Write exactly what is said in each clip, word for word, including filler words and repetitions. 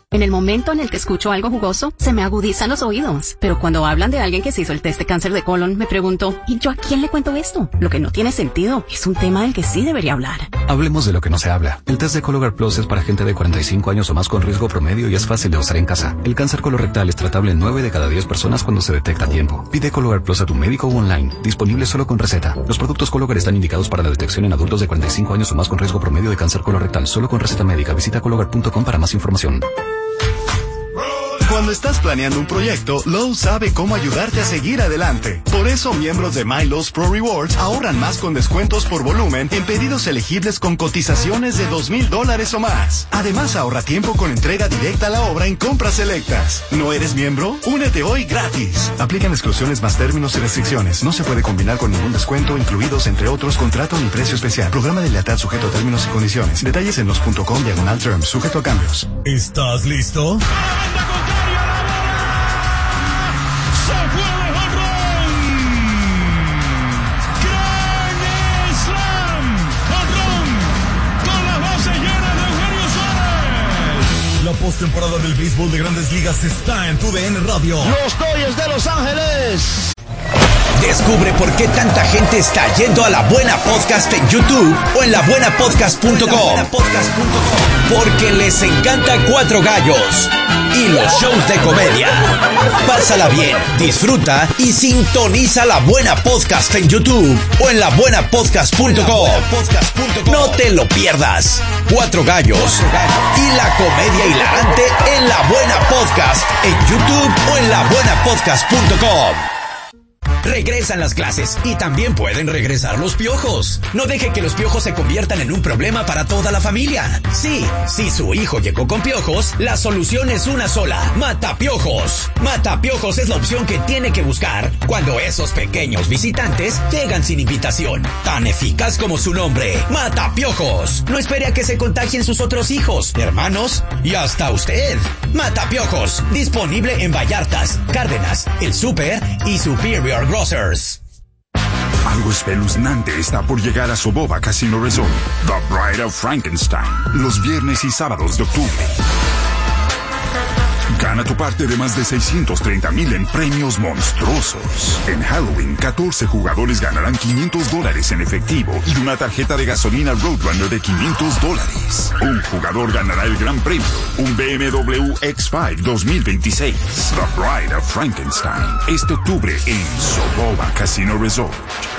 En el momento en el que escucho algo jugoso, se me agudizan los oídos. Pero cuando hablan de alguien que se hizo el test de cáncer de colon, me pregunto, ¿y yo a quién le cuento esto? Lo que no tiene sentido. Es un tema del que sí debería hablar. Hablemos de lo que no se habla. El test de Cologuard Plus es para gente de cuarenta y cinco años o más con riesgo promedio y es fácil de usar en casa. El cáncer colorectal es tratable en nueve de cada diez personas cuando se detecta a tiempo. Pide Cologuard Plus a tu médico o online. Disponible solo con receta. Los productos Cologuard están indicados para la detección en adultos de cuarenta y cinco años o más con riesgo promedio de cáncer colorectal. Solo con receta médica. Visita cologuard punto com para más información. Cuando estás planeando un proyecto, Lowe's sabe cómo ayudarte a seguir adelante. Por eso, miembros de My Lowe's Pro Rewards ahorran más con descuentos por volumen en pedidos elegibles con cotizaciones de dos mil dólares o más. Además, ahorra tiempo con entrega directa a la obra en compras selectas. ¿No eres miembro? Únete hoy gratis. Aplican exclusiones más términos y restricciones. No se puede combinar con ningún descuento, incluidos, entre otros, contrato ni precio especial. Programa de lealtad sujeto a términos y condiciones. Detalles en los punto com diagonal terms, sujeto a cambios. ¿Estás listo? La postemporada del béisbol de Grandes Ligas está en tu D N Radio. Los Dodgers de Los Ángeles. Descubre por qué tanta gente está yendo a La Buena Podcast en YouTube o en la buena podcast punto com. Porque les encanta Cuatro Gallos y los shows de comedia. Pásala bien, disfruta y sintoniza La Buena Podcast en YouTube o en la buena podcast punto com. No te lo pierdas. Cuatro Gallos y la comedia hilarante en La Buena Podcast en YouTube o en la buena podcast punto com. Regresan las clases y también pueden regresar los piojos. No deje que los piojos se conviertan en un problema para toda la familia. Sí, si su hijo llegó con piojos, la solución es una sola: Matapiojos. Matapiojos es la opción que tiene que buscar cuando esos pequeños visitantes llegan sin invitación. Tan eficaz como su nombre, Matapiojos. No espere a que se contagien sus otros hijos, hermanos y hasta usted. Matapiojos, disponible en Vallartas, Cárdenas, El Súper y Superior Grocers. Algo espeluznante está por llegar a Soboba Casino Resort. The Bride of Frankenstein, los viernes y sábados de octubre. Gana tu parte de más de seiscientos treinta mil en premios monstruosos. En Halloween, catorce jugadores ganarán quinientos dólares en efectivo y una tarjeta de gasolina Roadrunner de quinientos dólares. Un jugador ganará el gran premio, un B M W X cinco dos mil veintiséis. The Bride of Frankenstein, este octubre en Soboba Casino Resort.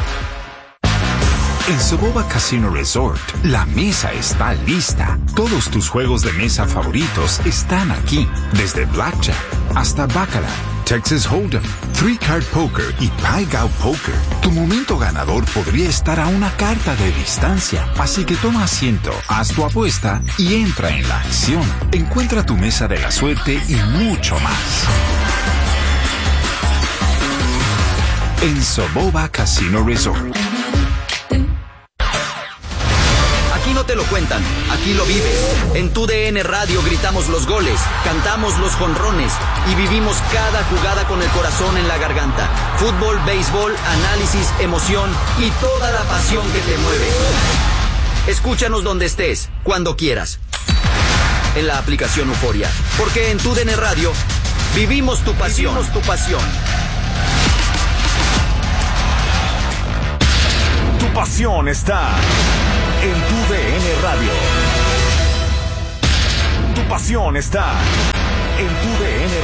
En Soboba Casino Resort, la mesa está lista. Todos tus juegos de mesa favoritos están aquí. Desde Blackjack hasta Baccarat, Texas Hold'em, Three Card Poker y Pai Gow Poker. Tu momento ganador podría estar a una carta de distancia. Así que toma asiento, haz tu apuesta y entra en la acción. Encuentra tu mesa de la suerte y mucho más. En Soboba Casino Resort. Aquí no te lo cuentan, aquí lo vives. En tu D N Radio gritamos los goles, cantamos los jonrones y vivimos cada jugada con el corazón en la garganta. Fútbol, béisbol, análisis, emoción y toda la pasión que te mueve. Escúchanos donde estés, cuando quieras. En la aplicación Euforia, porque en tu D N Radio vivimos tu pasión. Vivimos tu pasión. Tu pasión está en tu D N Radio. Tu pasión está en tu D N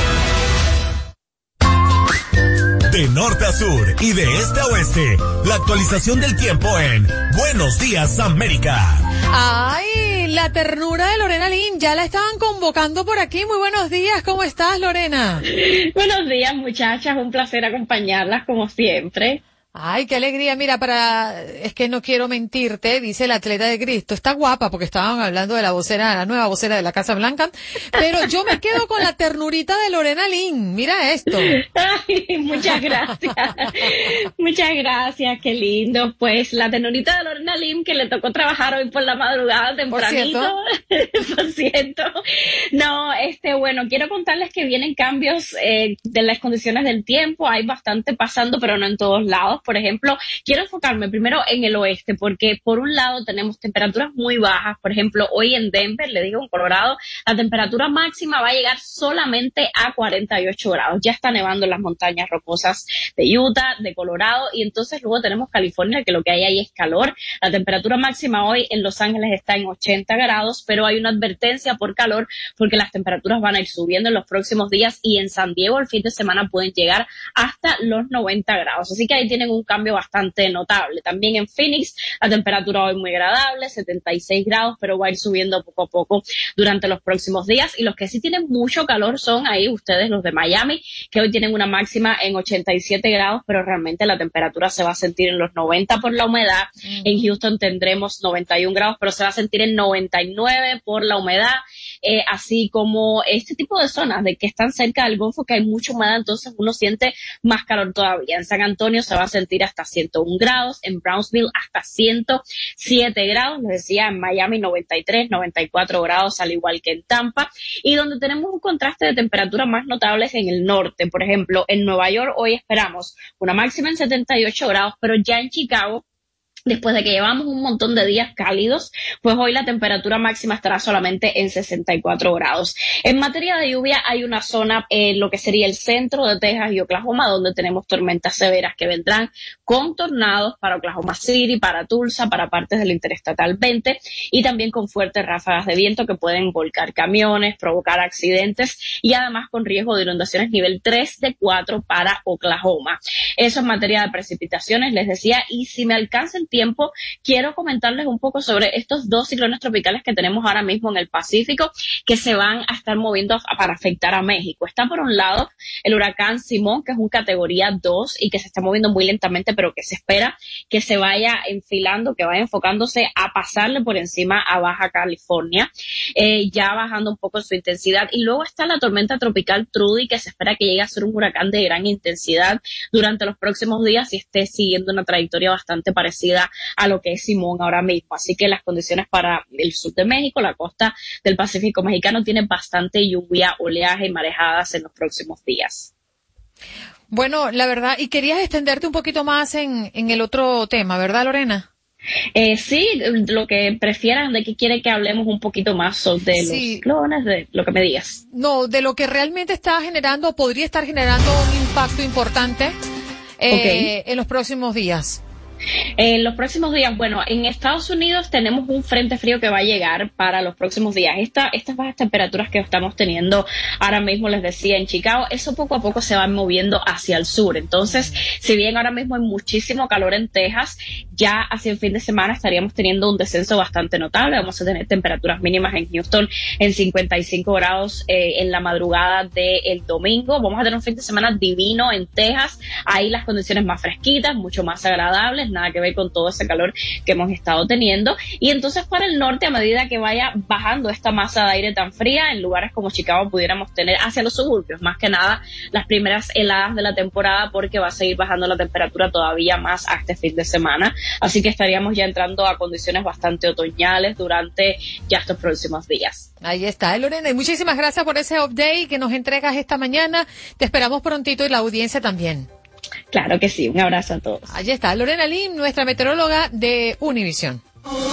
Radio. De norte a sur y de este a oeste, la actualización del tiempo en Buenos Días América. Ay, la ternura de Lorena Lynn, ya la estaban convocando por aquí. Muy buenos días, ¿cómo estás, Lorena? Buenos días, muchachas, un placer acompañarlas como siempre. Ay, qué alegría. Mira, para, es que no quiero mentirte, dice el atleta de Cristo. Está guapa porque estaban hablando de la vocera, la nueva vocera de la Casa Blanca. Pero yo me quedo con la ternurita de Lorena Lynn. Mira esto. Ay, muchas gracias. Muchas gracias, qué lindo. Pues la ternurita de Lorena Lynn, que le tocó trabajar hoy por la madrugada tempranito. Por cierto. No, este, bueno, quiero contarles que vienen cambios eh, de las condiciones del tiempo. Hay bastante pasando, pero no en todos lados. por ejemplo, quiero enfocarme primero en el oeste, porque por un lado tenemos temperaturas muy bajas. Por ejemplo, hoy en Denver, le digo en Colorado, la temperatura máxima va a llegar solamente a cuarenta y ocho grados. Ya está nevando en las montañas rocosas de Utah, de Colorado, y entonces luego tenemos California, que lo que hay ahí es calor. La temperatura máxima hoy en Los Ángeles está en ochenta grados, pero hay una advertencia por calor porque las temperaturas van a ir subiendo en los próximos días, y en San Diego el fin de semana pueden llegar hasta los noventa grados. Así que ahí tienen un cambio bastante notable. También en Phoenix la temperatura hoy muy agradable, setenta y seis grados, pero va a ir subiendo poco a poco durante los próximos días. Y los que sí tienen mucho calor son ahí ustedes, los de Miami, que hoy tienen una máxima en ochenta y siete grados, pero realmente la temperatura se va a sentir en los noventa por la humedad. Mm. En Houston tendremos noventa y un grados, pero se va a sentir en noventa y nueve por la humedad. Eh, así como este tipo de zonas de que están cerca del Golfo, que hay mucha humedad, entonces uno siente más calor todavía. En San Antonio se va a sentir hasta ciento un grados, en Brownsville hasta ciento siete grados, les decía, en Miami noventa y tres, noventa y cuatro grados, al igual que en Tampa, y donde tenemos un contraste de temperaturas más notables en el norte. Por ejemplo, en Nueva York hoy esperamos una máxima en setenta y ocho grados, pero ya en Chicago, después de que llevamos un montón de días cálidos, pues hoy la temperatura máxima estará solamente en sesenta y cuatro grados. En materia de lluvia, hay una zona, eh, lo que sería el centro de Texas y Oklahoma, donde tenemos tormentas severas que vendrán con tornados para Oklahoma City, para Tulsa, para partes del Interestatal veinte, y también con fuertes ráfagas de viento que pueden volcar camiones, provocar accidentes, y además con riesgo de inundaciones nivel tres de cuatro para Oklahoma. Eso en materia de precipitaciones, les decía, y si me alcanzan tiempo, quiero comentarles un poco sobre estos dos ciclones tropicales que tenemos ahora mismo en el Pacífico, que se van a estar moviendo para afectar a México. Está por un lado el huracán Simón, que es un categoría dos y que se está moviendo muy lentamente, pero que se espera que se vaya enfilando, que vaya enfocándose a pasarle por encima a Baja California, eh, ya bajando un poco su intensidad. Y luego está la tormenta tropical Trudy, que se espera que llegue a ser un huracán de gran intensidad durante los próximos días y esté siguiendo una trayectoria bastante parecida a lo que es Simón ahora mismo. Así que las condiciones para el sur de México, la costa del Pacífico mexicano, tienen bastante lluvia, oleaje y marejadas en los próximos días. Bueno, la verdad, y querías extenderte un poquito más en, en el otro tema, ¿verdad, Lorena? Eh, sí, lo que prefieran, de que quiere que hablemos un poquito más sobre sí. los clones, de lo que me digas. No, de lo que realmente está generando, podría estar generando un impacto importante eh, okay. en los próximos días. En los próximos días, bueno, en Estados Unidos tenemos un frente frío que va a llegar para los próximos días. Esta, estas bajas temperaturas que estamos teniendo ahora mismo, les decía, en Chicago, eso poco a poco se va moviendo hacia el sur. Entonces, si bien ahora mismo hay muchísimo calor en Texas, ya hacia el fin de semana estaríamos teniendo un descenso bastante notable. Vamos a tener temperaturas mínimas en Houston en cincuenta y cinco grados eh, en la madrugada del domingo. Vamos a tener un fin de semana divino en Texas. Ahí las condiciones más fresquitas, mucho más agradables, nada que ver con todo ese calor que hemos estado teniendo. Y entonces para el norte, a medida que vaya bajando esta masa de aire tan fría, en lugares como Chicago pudiéramos tener hacia los suburbios, más que nada las primeras heladas de la temporada, porque va a seguir bajando la temperatura todavía más a este fin de semana. Así que estaríamos ya entrando a condiciones bastante otoñales durante ya estos próximos días. Ahí está, Lorena, y muchísimas gracias por ese update que nos entregas esta mañana. Te esperamos prontito y la audiencia también. Claro que sí, un abrazo a todos. Allí está Lorena Lim, nuestra meteoróloga de Univisión.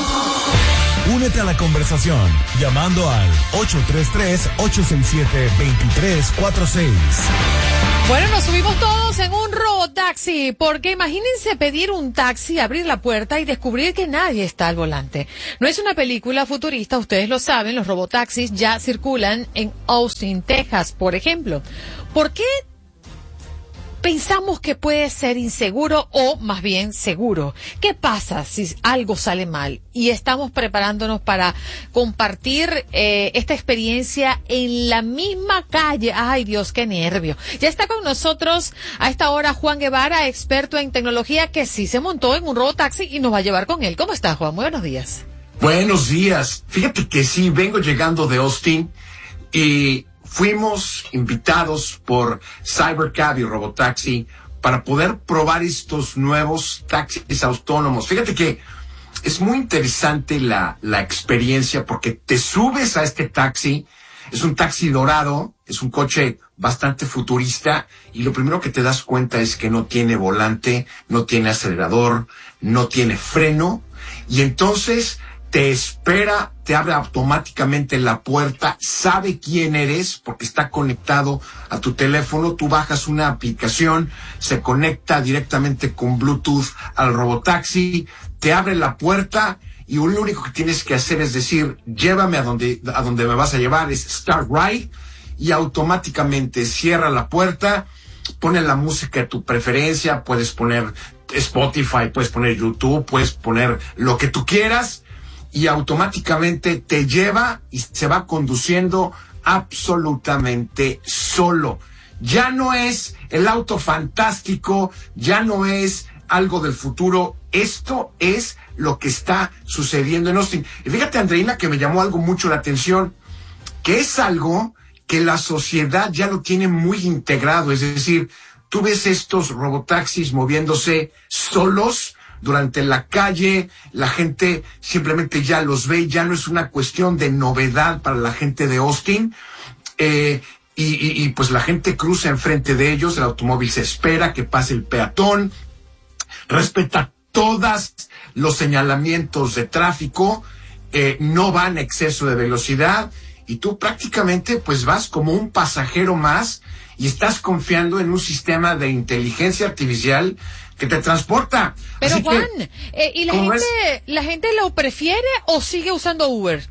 Únete a la conversación llamando al ocho tres tres, ocho seis siete, dos tres cuatro seis. Bueno, nos subimos todos en un robotaxi, porque imagínense pedir un taxi, abrir la puerta y descubrir que nadie está al volante. No es una película futurista, ustedes lo saben, los robotaxis ya circulan en Austin, Texas, por ejemplo. ¿Por qué pensamos que puede ser inseguro o más bien seguro? ¿Qué pasa si algo sale mal? Y estamos preparándonos para compartir eh, esta experiencia en la misma calle. ¡Ay, Dios, qué nervio! Ya está con nosotros a esta hora Juan Guevara, experto en tecnología, que sí se montó en un robotaxi y nos va a llevar con él. ¿Cómo estás, Juan? Muy buenos días. Buenos días. Fíjate que sí, vengo llegando de Austin y fuimos invitados por Cybercab y Robotaxi para poder probar estos nuevos taxis autónomos. Fíjate que es muy interesante la, la experiencia, porque te subes a este taxi, es un taxi dorado, es un coche bastante futurista, y lo primero que te das cuenta es que no tiene volante, no tiene acelerador, no tiene freno, y entonces te espera, te abre automáticamente la puerta, sabe quién eres porque está conectado a tu teléfono, tú bajas una aplicación, se conecta directamente con Bluetooth al robotaxi, te abre la puerta y lo único que tienes que hacer es decir, llévame a donde, a donde me vas a llevar, es Start Ride, y automáticamente cierra la puerta, pone la música de tu preferencia, puedes poner Spotify, puedes poner YouTube, puedes poner lo que tú quieras, y automáticamente te lleva y se va conduciendo absolutamente solo. Ya no es el auto fantástico, ya no es algo del futuro, esto es lo que está sucediendo en Austin. Y fíjate, Andreina, que me llamó algo mucho la atención, que es algo que la sociedad ya lo tiene muy integrado, es decir, tú ves estos robotaxis moviéndose solos durante la calle, la gente simplemente ya los ve, ya no es una cuestión de novedad para la gente de Austin, eh, y, y, y pues la gente cruza enfrente de ellos, el automóvil se espera que pase el peatón, respeta todos los señalamientos de tráfico, eh, no va en exceso de velocidad, y tú prácticamente pues vas como un pasajero más y estás confiando en un sistema de inteligencia artificial que te transporta. Pero Así Juan, que, eh, ¿y la gente, la gente lo prefiere o sigue usando Uber?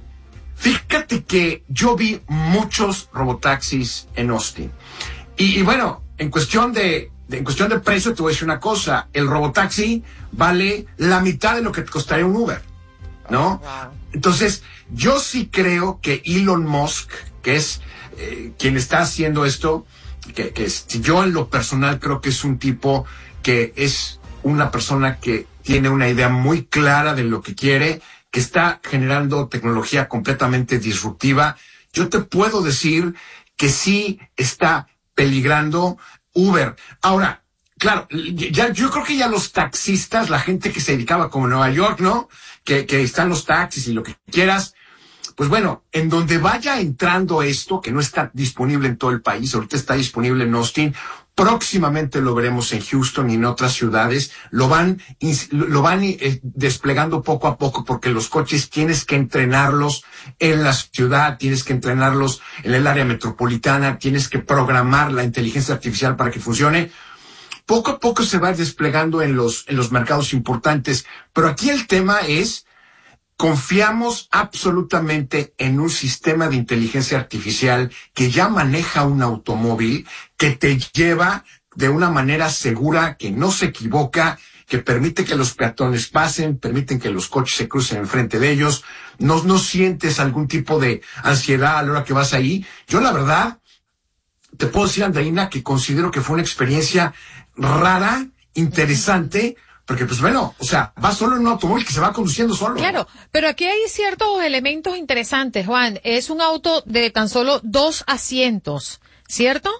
Fíjate que yo vi muchos robotaxis en Austin. Y, y bueno, en cuestión de, de, en cuestión de precio te voy a decir una cosa. El robotaxi vale la mitad de lo que te costaría un Uber, ¿no? Oh, wow. Entonces, yo sí creo que Elon Musk, que es eh, quien está haciendo esto, que, que es, yo en lo personal creo que es un tipo que es una persona que tiene una idea muy clara de lo que quiere, que está generando tecnología completamente disruptiva. Yo te puedo decir que sí está peligrando Uber. Ahora, claro, ya, yo creo que ya los taxistas, la gente que se dedicaba como en Nueva York, ¿no? Que, que están los taxis y lo que quieras. Pues bueno, en donde vaya entrando esto, que no está disponible en todo el país, ahorita está disponible en Austin, próximamente lo veremos en Houston y en otras ciudades, lo van, lo van eh, desplegando poco a poco, porque los coches tienes que entrenarlos en la ciudad, tienes que entrenarlos en el área metropolitana, tienes que programar la inteligencia artificial para que funcione. Poco a poco se va desplegando en los, en los mercados importantes, pero aquí el tema es, confiamos absolutamente en un sistema de inteligencia artificial que ya maneja un automóvil, que te lleva de una manera segura, que no se equivoca, que permite que los peatones pasen, permiten que los coches se crucen enfrente de ellos, no, no sientes algún tipo de ansiedad a la hora que vas ahí. Yo la verdad, te puedo decir, Andreina, que considero que fue una experiencia rara, interesante, porque, pues bueno, o sea, va solo en un automóvil que se va conduciendo solo. Claro, pero aquí hay ciertos elementos interesantes, Juan. Es un auto de tan solo dos asientos, ¿cierto?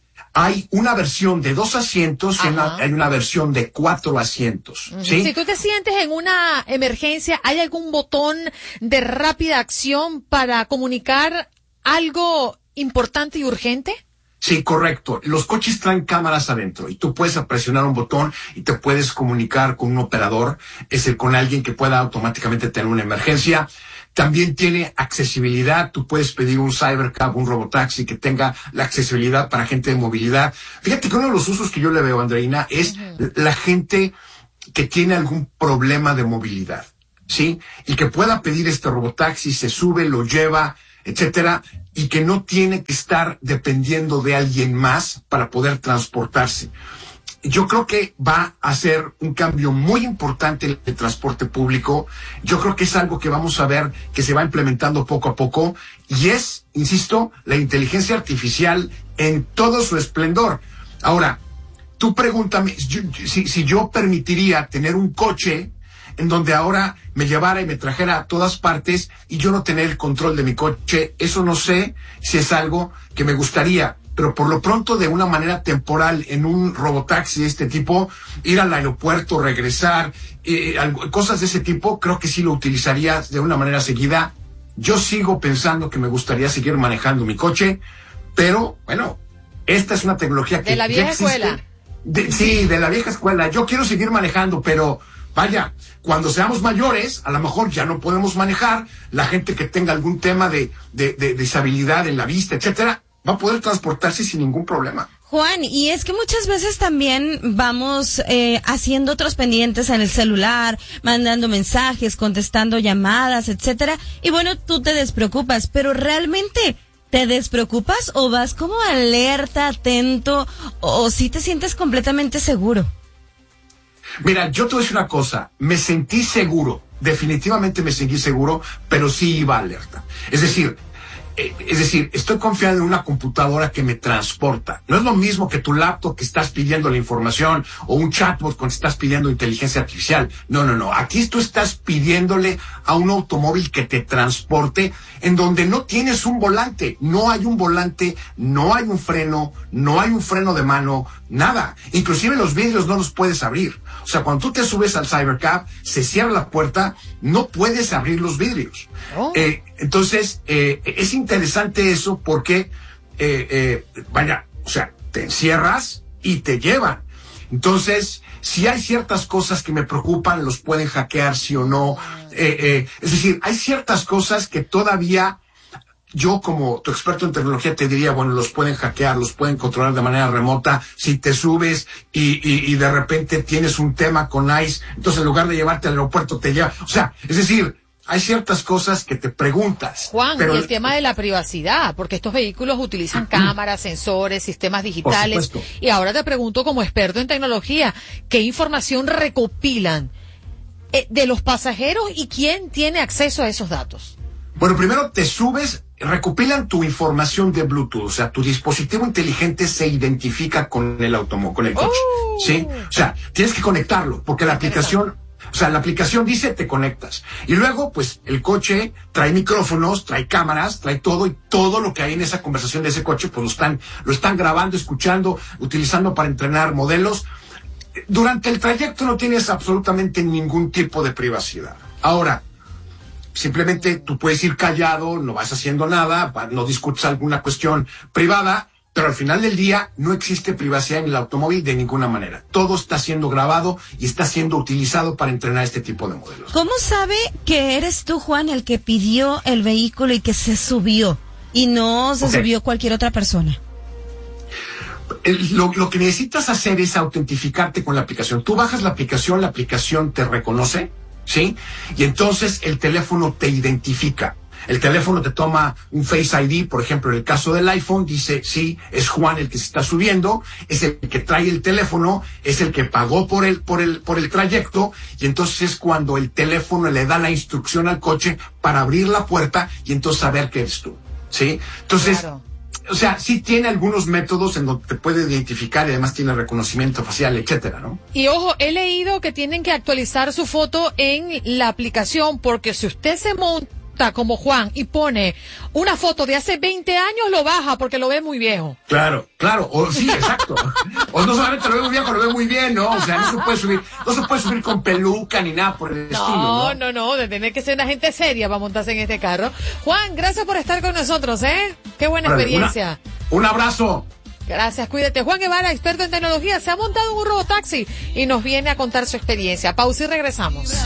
Hay una versión de dos asientos y una, hay una versión de cuatro asientos, uh-huh. ¿sí? Si tú te sientes en una emergencia, ¿hay algún botón de rápida acción para comunicar algo importante y urgente? Sí, correcto. Los coches traen cámaras adentro y tú puedes presionar un botón y te puedes comunicar con un operador, es decir, con alguien que pueda automáticamente tener una emergencia. También tiene accesibilidad. Tú puedes pedir un cybercab, un robotaxi que tenga la accesibilidad para gente de movilidad. Fíjate que uno de los usos que yo le veo, Andreina, es uh-huh. la gente que tiene algún problema de movilidad, ¿sí? Y que pueda pedir este robotaxi, se sube, lo lleva, etcétera, y que no tiene que estar dependiendo de alguien más para poder transportarse. Yo creo que va a ser un cambio muy importante en el transporte público. Yo creo que es algo que vamos a ver que se va implementando poco a poco, y es, insisto, la inteligencia artificial en todo su esplendor. Ahora, tú pregúntame yo, si, si yo permitiría tener un coche en donde ahora me llevara y me trajera a todas partes y yo no tener el control de mi coche. Eso no sé si es algo que me gustaría, pero por lo pronto de una manera temporal en un robotaxi de este tipo, ir al aeropuerto, regresar, eh, cosas de ese tipo, creo que sí lo utilizaría de una manera seguida. Yo sigo pensando que me gustaría seguir manejando mi coche, pero bueno, esta es una tecnología que de la vieja ya existe. escuela. De, sí, de la vieja escuela. Yo quiero seguir manejando, pero vaya, cuando seamos mayores, a lo mejor ya no podemos manejar. La gente que tenga algún tema de, de, de disabilidad en la vista, etcétera, va a poder transportarse sin ningún problema. Juan, y es que muchas veces también vamos eh, haciendo otros pendientes en el celular, mandando mensajes, contestando llamadas, etcétera, y bueno, tú te despreocupas, pero realmente ¿te despreocupas o vas como alerta, atento, o, o si te sientes completamente seguro? Mira, yo te voy a decir una cosa, me sentí seguro, definitivamente me sentí seguro, pero sí iba alerta. Es decir, eh, es decir, estoy confiando en una computadora que me transporta. No es lo mismo que tu laptop que estás pidiendo la información o un chatbot cuando estás pidiendo inteligencia artificial. No, no, no. Aquí tú estás pidiéndole a un automóvil que te transporte en donde no tienes un volante. No hay un volante, no hay un freno, no hay un freno de mano, nada. Inclusive los vidrios no los puedes abrir. O sea, cuando tú te subes al Cybercab, se cierra la puerta, no puedes abrir los vidrios. Oh. Eh, entonces, eh, es interesante eso porque, eh, eh, vaya, o sea, te encierras y te llevan. Entonces, si hay ciertas cosas que me preocupan, los pueden hackear, sí o no. Eh, eh, es decir, hay ciertas cosas que todavía yo como tu experto en tecnología te diría, bueno, los pueden hackear, los pueden controlar de manera remota. Si te subes y, y, y de repente tienes un tema con ICE, entonces en lugar de llevarte al aeropuerto te lleva. O sea, es decir, hay ciertas cosas que te preguntas. Juan, pero y el tema de la privacidad, porque estos vehículos utilizan cámaras, sensores, sistemas digitales. Y ahora te pregunto como experto en tecnología, ¿qué información recopilan eh, de los pasajeros y quién tiene acceso a esos datos? Bueno, primero te subes, recopilan tu información de Bluetooth, o sea, tu dispositivo inteligente se identifica con el automóvil, con el coche, oh. ¿sí? O sea, tienes que conectarlo, porque la aplicación, o sea, la aplicación dice te conectas. Y luego, pues, el coche trae micrófonos, trae cámaras, trae todo, y todo lo que hay en esa conversación de ese coche, pues lo están, lo están grabando, escuchando, utilizando para entrenar modelos. Durante el trayecto no tienes absolutamente ningún tipo de privacidad. Ahora, simplemente tú puedes ir callado, no vas haciendo nada, no discutes alguna cuestión privada, pero al final del día no existe privacidad en el automóvil de ninguna manera. Todo está siendo grabado y está siendo utilizado para entrenar este tipo de modelos. ¿Cómo sabe que eres tú, Juan, el que pidió el vehículo y que se subió y no se okay. subió cualquier otra persona? El, lo, lo que necesitas hacer es autentificarte con la aplicación. Tú bajas la aplicación, la aplicación te reconoce, ¿sí? Y entonces el teléfono te identifica. El teléfono te toma un Face I D, por ejemplo, en el caso del iPhone, dice, sí, es Juan el que se está subiendo, es el que trae el teléfono, es el que pagó por el, por el, por el trayecto, y entonces es cuando el teléfono le da la instrucción al coche para abrir la puerta y entonces saber que eres tú, ¿sí? Entonces, claro. O sea, sí tiene algunos métodos en donde te puede identificar y además tiene reconocimiento facial, etcétera, ¿no? Y ojo, he leído que tienen que actualizar su foto en la aplicación porque si usted se monta como Juan y pone una foto de hace veinte años, lo baja porque lo ve muy viejo. Claro, claro, o sí, exacto. O no solamente lo ve muy viejo, lo ve muy bien, ¿no? O sea, no se puede subir, no se puede subir con peluca ni nada por el no, estilo, ¿no? No, no, no, tiene que ser una gente seria para montarse en este carro. Juan, gracias por estar con nosotros, ¿eh? Qué buena vale, experiencia. Una, un abrazo. Gracias, cuídate. Juan Guevara, experto en tecnología, se ha montado en un robotaxi y nos viene a contar su experiencia. Pausa y regresamos.